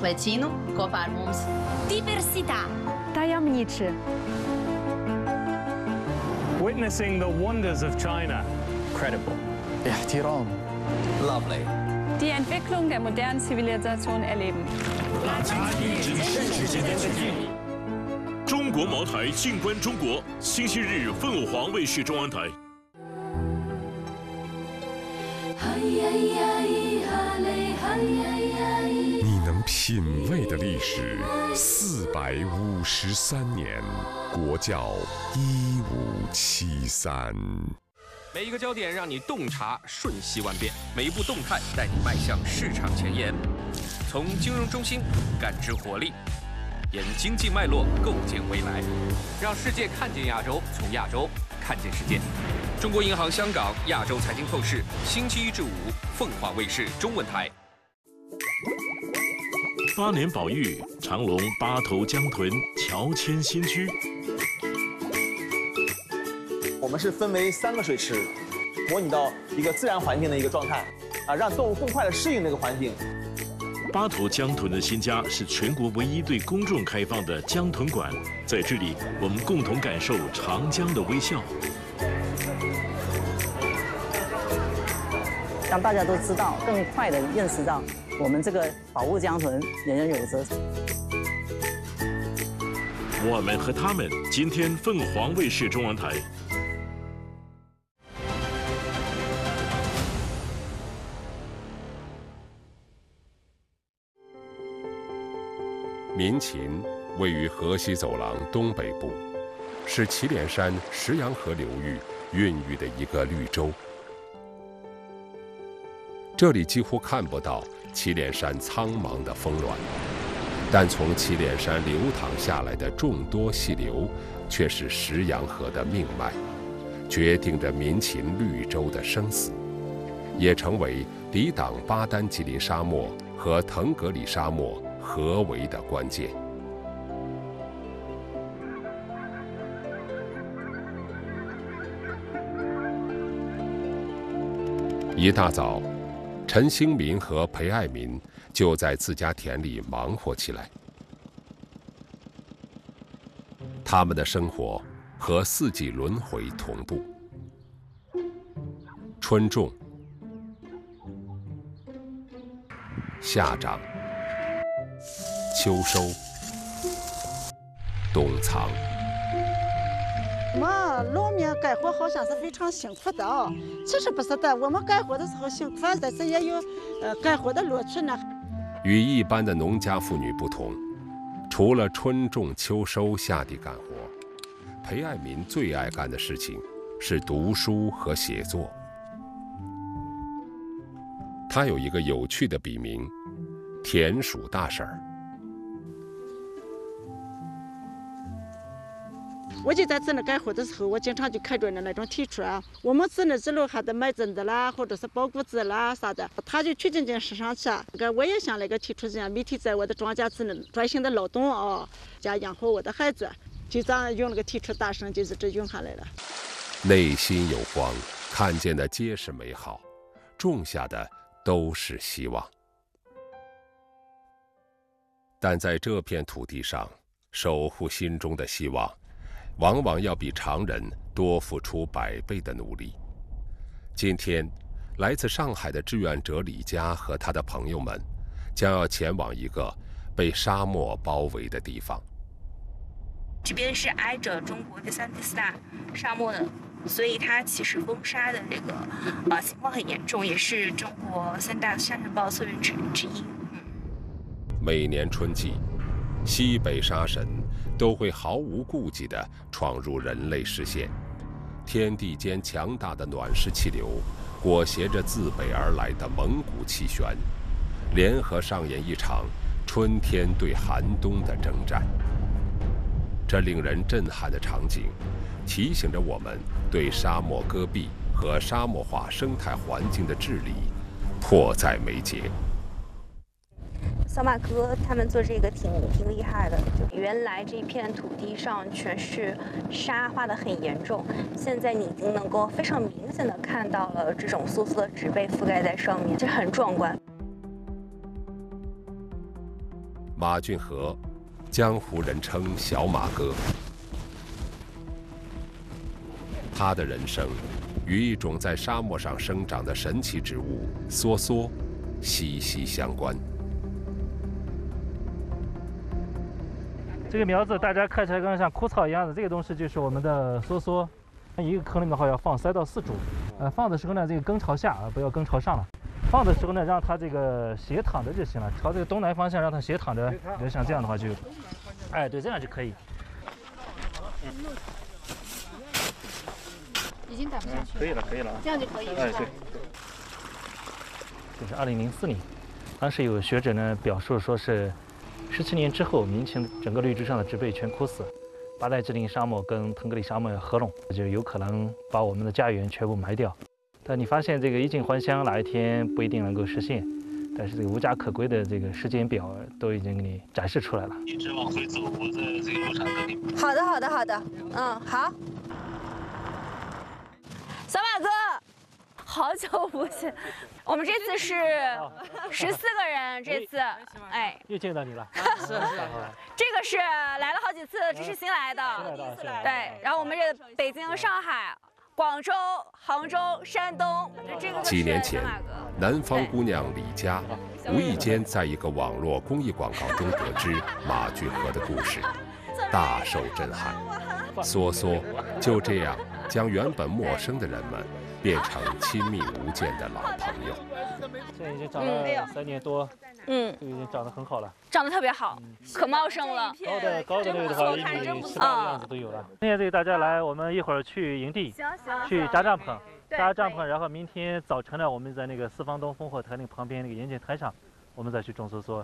većinu kopā ar mums. Diversità. Tajemniczy. Witnessing the wonders of China. Credible. احترام. Lovely. Die Entwicklung der modernen Zivilisation erleben. 中国茅台静观中国，星期日凤凰卫视中央台。 你能品味的历史453年，国窖1573。 每一个焦点让你洞察瞬息万变，每一步动态带你迈向市场前沿。从金融中心感知活力，沿经济脉络构建未来，让世界看见亚洲，从亚洲看见世界。中国银行香港亚洲财经透视，星期1至5，凤凰卫视中文台。 8年保育，长隆8头江豚乔迁新居。 我们是分为3个水池，模拟到一个自然环境的一个状态，让动物更快的适应那个环境。 8头江豚的新家是全国唯一对公众开放的江豚馆，在这里，我们共同感受长江的微笑。 让大家都知道，更快地认识到我们这个保护江豚，人人有责。 我们和他们，今天凤凰卫视中央台。 民勤位于河西走廊东北部，是祁连山石洋河流域孕育的一个绿洲。这里几乎看不到祁连山苍茫的峰峦，但从祁连山流淌下来的众多细流，却是石洋河的命脉，决定着民勤绿洲的生死，也成为抵挡巴丹吉林沙漠和腾格里沙漠合围的关键。一大早，陈兴民和裴爱民就在自家田里忙活起来。他们的生活和4季轮回同步：春种、夏长、秋收、冬藏。 农民干活好像是非常辛苦的啊，其实不是的，我们干活的时候辛苦，但是也有干活的乐趣呢。 与一般的农家妇女不同，除了春种秋收下地干活，裴爱民最爱干的事情是读书和写作。他有一个有趣的笔名——田鼠大婶儿。 我就在这里干活的时候，我经常就看着那种提出啊，我们这里路还得买粽子啦，或者是包谷子啦啥的，他就去市上去。我也想那个提出这样，每天在我的庄稼这里专心的劳动啊，家养活我的孩子，就这样用那个提出大声，就是这用下来了。 内心有光，看见的皆是美好，种下的都是希望。但在这片土地上，守护心中的希望，往往要比常人多付出100倍的努力。今天，来自上海的志愿者李佳和他的朋友们，将要前往一个被沙漠包围的地方。 这边是挨着中国第3、第4大沙漠的，所以它其实风沙的这个情况很严重，也是中国3大沙尘暴策源之一。 每年春季，西北沙神都会毫无顾忌地闯入人类视线。天地间强大的暖湿气流，裹挟着自北而来的蒙古气旋，联合上演一场春天对寒冬的征战。这令人震撼的场景，提醒着我们对沙漠戈壁和沙漠化生态环境的治理迫在眉睫。 小马哥他们做这个挺厉害的，就原来这片土地上全是沙化的很严重，现在你已经能够非常明显的看到了这种簌簌的植被覆盖在上面，这很壮观。 马俊和，江湖人称小马哥。他的人生与一种在沙漠上生长的神奇植物梭梭息息相关。 这个苗子大家看起来跟像枯草一样的，这个东西就是我们的梭梭。一个坑里面的话要放3到4株，放的时候呢，这个根朝下，不要根朝上了。放的时候呢，让它这个斜躺着就行了，朝这个东南方向让它斜躺着，就像这样的话就，哎，对，这样就可以。 已经打不下去了。 可以了，可以了。 这样就可以。 哎，对。这是2004年，当时有学者呢表述说是17年之后，民情整个绿洲上的植被全枯死。巴代支林沙漠跟腾格里沙漠要合拢，就有可能把我们的家园全部埋掉。但你发现这个衣锦还乡哪一天不一定能够实现，但是这个无家可归的这个时间表都已经给你展示出来了。 一直往回走，我在这个路上等你。 好的，好的，好的，好。小马哥，好久不见。我们这次是14个人，这次，哎， 又见到你了。 是。这个是来了好几次，这是新来的。对，然后我们这北京、上海、广州、杭州、山东，这个几年前，南方姑娘李佳无意间在一个网络公益广告中得知马俊和的故事，大受震撼。梭梭就这样将原本陌生的人们变成亲密无间的老朋友。 现在已经长了3年多，就已经长得很好了， 长得特别好，可茂盛了。 高的那个的话，1.18米的样子都有了。现在这个大家来，我们一会儿去营地，去扎帐篷，扎帐篷，然后明天早晨呢，我们在那个四方东烽火台那个旁边那个盐碱滩上，我们再去种梭梭。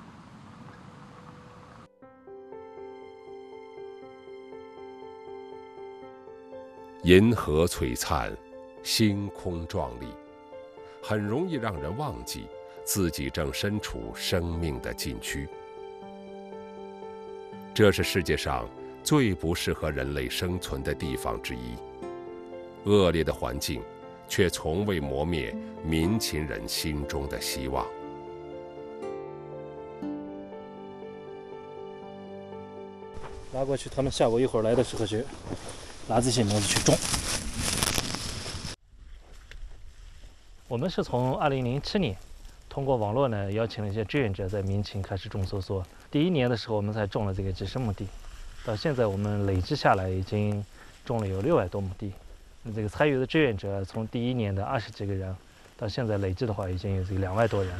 银河璀璨，星空壮丽，很容易让人忘记自己正身处生命的禁区。这是世界上最不适合人类生存的地方之一。恶劣的环境，却从未磨灭民勤人心中的希望。 拉过去，他们下午一会儿来的时候就拿这些苗子去种。我们是从2007年通过网络呢，邀请了一些志愿者在民勤开始种梭梭。第1年的时候，我们才种了这个几10亩地，到现在我们累计下来已经种了有600多亩地。这个参与的志愿者从第1年的20几个人，到现在累计的话已经有这个2万多人。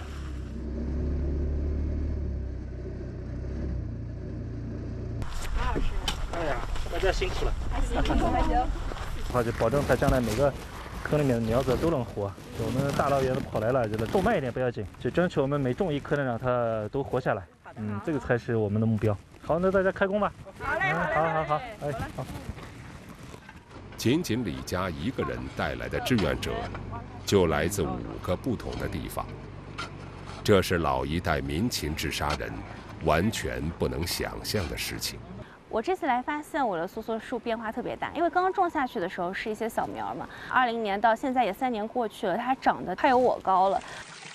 马老师， 哎呀，大家辛苦了。 还行，还行。 好，就保证它将来每个坑里面的苗子都能活。我们大老远的跑来了，就是种慢一点不要紧，就争取我们每种一棵呢，让它都活下来。这个才是我们的目标。好，那大家开工吧。 好嘞， 好，哎，好。 仅仅李佳一个人带来的志愿者，就来自5个不同的地方。这是老一代民勤治沙人完全不能想象的事情。 我这次来发现我的梭梭树变化特别大，因为刚刚种下去的时候是一些小苗嘛，20年到现在也3年过去了，它长得快有我高了。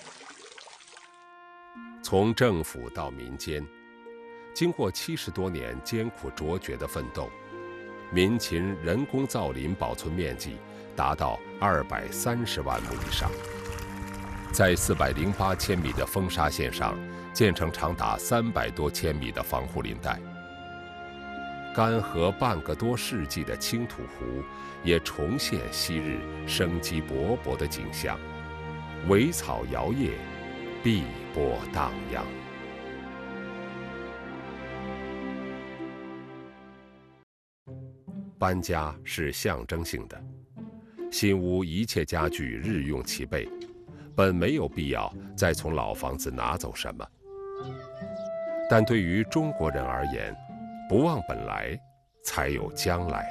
从政府到民间，经过70多年艰苦卓绝的奋斗，民勤人工造林保存面积达到230万亩以上，在408千米的风沙线上建成长达300多千米的防护林带。干涸半个多世纪的青土湖也重现昔日生机勃勃的景象，苇草摇曳，碧波荡漾。搬家是象征性的，新屋一切家具日用齐备，本没有必要再从老房子拿走什么。但对于中国人而言，不忘本来，才有将来。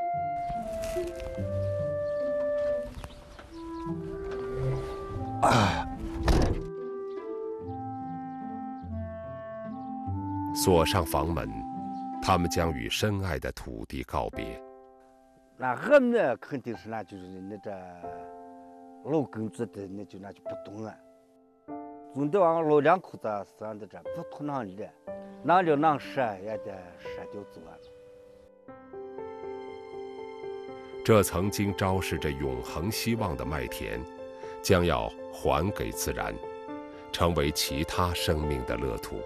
锁上房门，他们将与深爱的土地告别。 那河呢，肯定是那就是那个老根子的，那就不动了。 总得往老两口子算的这不同样的，那就能舍也得舍就做了。 这曾经昭示着永恒希望的麦田，将要还给自然，成为其他生命的乐土。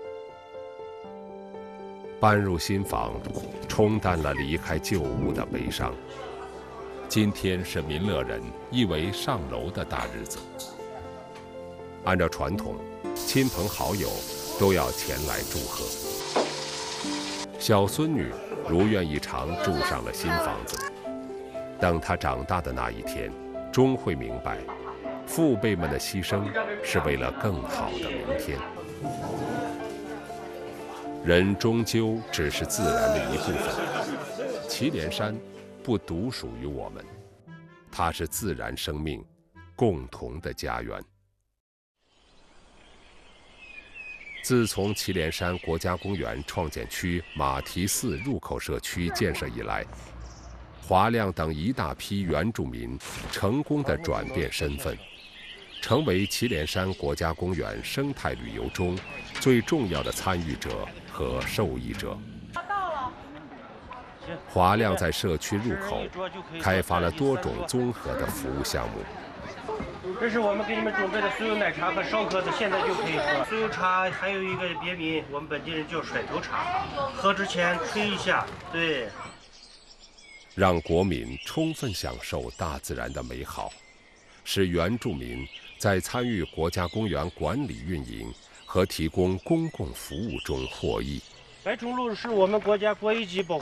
搬入新房，冲淡了离开旧屋的悲伤。今天是民乐人一为上楼的大日子。按照传统，亲朋好友都要前来祝贺。小孙女如愿以偿住上了新房子。等她长大的那一天，终会明白，父辈们的牺牲是为了更好的明天。人终究只是自然的一部分，祁连山不独属于我们，它是自然生命共同的家园。自从祁连山国家公园创建区马蹄寺入口社区建设以来，华亮等一大批原住民成功地转变身份，成为祁连山国家公园生态旅游中最重要的参与者和受益者。华亮在社区入口开发了多种综合的服务项目。 这是我们给你们准备的酥油奶茶和烧壳子，现在就可以喝。酥油茶还有一个别名，我们本地人叫甩头茶，喝之前吹一下，对。 让国民充分享受大自然的美好，使原住民在参与国家公园管理运营和提供公共服务中获益。 白崇路是我们国家国一级保护